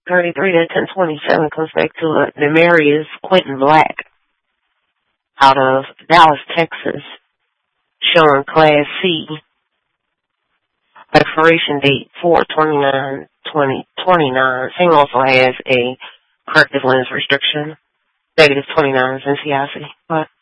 33 to 1027 comes back to the Demarius Quentin Black out of Dallas, Texas, showing Class C. Expiration date 4/29/2029. Same also has a corrective lens restriction. -29 is NCIC. But